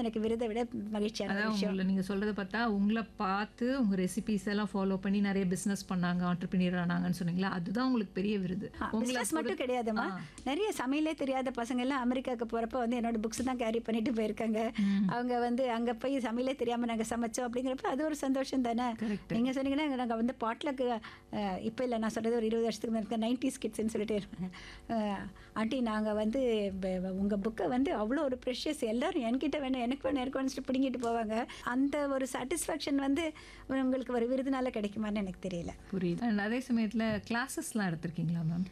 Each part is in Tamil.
எனக்கு விருதை விட மகிழ்ச்சியான அதான் விஷயம். உங்களை நீங்கள் சொல்கிறத பார்த்தா உங்களை பார்த்து உங்கள் ரெசிபிஸ் எல்லாம் ஃபாலோ பண்ணி நிறைய பிஸ்னஸ் பண்ணாங்க, ஆண்டர்பிரினியர் ஆனாங்கன்னு சொன்னீங்களா, அதுதான் உங்களுக்கு பெரிய விருது. பிஸ்னஸ் மட்டும் கிடையாதுமா, நிறைய சமையலே தெரியாத பசங்க எல்லாம் அமெரிக்காவுக்கு போகிறப்ப வந்து என்னோட புக்ஸ் தான் கேரி பண்ணிட்டு போயிருக்காங்க. அவங்க வந்து அங்கே போய் சமையலே தெரியாமல் நாங்கள் சமைச்சோம் அப்படிங்கிறப்ப அது ஒரு சந்தோஷம் தானே. நீங்கள் சொன்னீங்கன்னா நாங்கள் வந்து பாட்லுக்கு இப்போ இல்லை, நான் சொல்கிறது ஒரு 20 வருஷத்துக்கு மேலே 90s கிட்ஸ்ன்னு சொல்லிட்டு இருப்பாங்க. ஆண்டி நாங்கள் வந்து உங்கள் புக்கை வந்து அவ்வளோ ஒரு ப்ரெஷியஸ், எல்லோரும் என்கிட்ட வேணும் எனக்கு வேணும் எனக்கு வேணும் பிடிங்கிட்டு போவாங்க. அந்த ஒரு சாட்டிஸ்ஃபேக்ஷன் வந்து உங்களுக்கு ஒரு விருதுனால கிடைக்குமான்னு எனக்கு தெரியல. புரியுது. அண்ட் அதே சமயத்தில் கிளாஸஸ்லாம் எடுத்திருக்கீங்களா மேம்?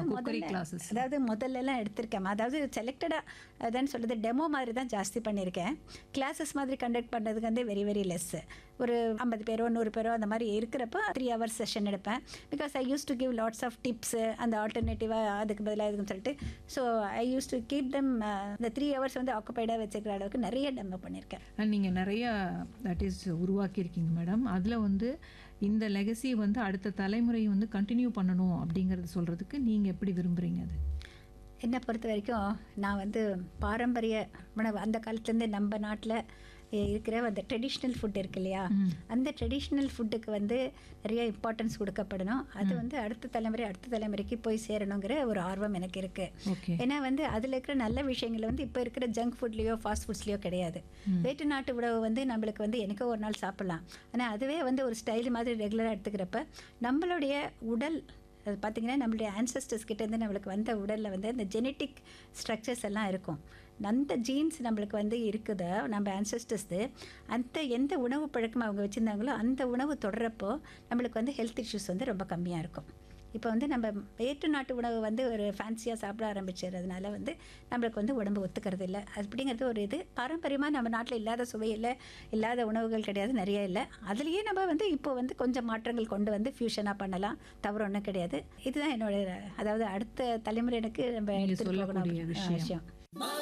அதாவது முதல்லலாம் எடுத்திருக்கேன். அதாவது செலக்டடாக அதான் சொல்கிறது, டெமோ மாதிரி தான் ஜாஸ்தி பண்ணியிருக்கேன். கிளாஸஸ் மாதிரி கண்டக்ட் பண்ணுறதுக்கு வந்து வெரி வெரி லெஸ். ஒரு 50 பேரோ 100 பேரோ அந்த மாதிரி இருக்கிறப்ப 3 hours செஷன் எடுப்பேன். Because I use to give lots of tips, அந்த ஆல்டர்னேட்டிவாக அதுக்கு பதிலாக இதுன்னு சொல்லிட்டு. So I use to keep தம் இந்த 3 hours வந்து ஆக்குபைடாக வச்சுக்கிற அளவுக்கு நிறைய டெமோ பண்ணியிருக்கேன். நீங்கள் நிறைய தட் இஸ் உருவாக்கியிருக்கீங்க மேடம். அதில் வந்து இந்த லெகசி வந்து அடுத்த தலைமுறை வந்து கண்டினியூ பண்ணணும் அப்படிங்கிறது சொல்கிறதுக்கு நீங்கள் எப்படி விரும்புகிறீங்க? அது என்னை பொறுத்த வரைக்கும் நான் வந்து பாரம்பரிய உணவு அந்த காலத்துலேருந்து நம்ம நாட்டில் இருக்கிற அந்த ட்ரெடிஷ்னல் ஃபுட் இருக்கு இல்லையா, அந்த ட்ரெடிஷ்னல் ஃபுட்டுக்கு வந்து நிறைய இம்பார்ட்டன்ஸ் கொடுக்கப்படணும். அது வந்து அடுத்த தலைமுறைக்கு போய் சேரணுங்கிற ஒரு ஆர்வம் எனக்கு இருக்குது. ஏன்னா வந்து அதில் இருக்கிற நல்ல விஷயங்கள் வந்து இப்போ இருக்கிற ஜங்க் ஃபுட்லேயோ ஃபாஸ்ட் ஃபுட்ஸ்லேயோ கிடையாது. வேற்று நாட்டு உணவு வந்து நம்மளுக்கு வந்து எனக்கோ ஒரு நாள் சாப்பிட்லாம், ஆனால் அதுவே வந்து ஒரு ஸ்டைல் மாதிரி ரெகுலராக எடுத்துக்கிறப்ப நம்மளுடைய உடல் அது பார்த்திங்கன்னா நம்மளுடைய ஆன்சஸ்டர்ஸ் கிட்டேருந்து நம்மளுக்கு வந்த உடலில் வந்து இந்த ஜெனட்டிக் ஸ்ட்ரக்சர்ஸ் எல்லாம் இருக்கும். அந்த ஜீன்ஸ் நம்மளுக்கு வந்து இருக்குதோ நம்ம ஆன்சஸ்டர்ஸு, அந்த எந்த உணவு பழக்கம் அவங்க வச்சுருந்தாங்களோ அந்த உணவு தொடரப்போ நம்மளுக்கு வந்து ஹெல்த் இஷ்யூஸ் வந்து ரொம்ப கம்மியாக இருக்கும். இப்போ வந்து நம்ம வேற்று நாட்டு உணவு வந்து ஒரு ஃபேன்சியாக சாப்பிட ஆரம்பிச்சதுனால வந்து நம்மளுக்கு வந்து உடம்பு ஒத்துக்கிறது இல்லை. அப்படிங்கிறது ஒரு இது பாரம்பரியமாக நம்ம நாட்டில் இல்லாத சுவையில் இல்லாத உணவுகள் கிடையாது, நிறைய இல்லை. அதுலேயே நம்ம வந்து இப்போ வந்து கொஞ்சம் மாற்றங்கள் கொண்டு வந்து ஃபியூஷனாக பண்ணலாம், தவறு ஒன்றும் கிடையாது. இதுதான் என்னோட, அதாவது அடுத்த தலைமுறைக்கு நம்ம எடுத்துகிட்டு போகணும் விஷயம்.